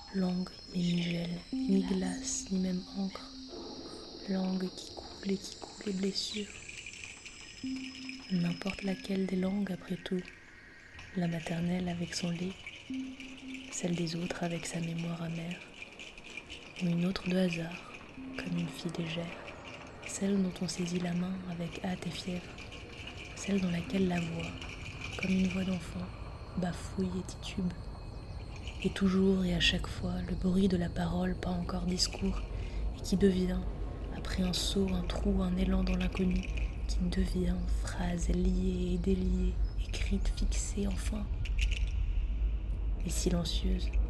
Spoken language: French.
langue mais ni gel, ni glace, ni même encre, langue qui coule les blessures. N'importe laquelle des langues après tout, la maternelle avec son lait, celle des autres avec sa mémoire amère, ou une autre de hasard, comme une fille légère, celle dont on saisit la main avec hâte et fièvre, celle dans laquelle la voix, comme une voix d'enfant, bafouille et titube, et toujours et à chaque fois le bruit de la parole pas encore discours, et qui devient, après un saut, un trou, un élan dans l'inconnu, qui devient phrase liée et déliée, écrite, fixée enfin, et silencieuse,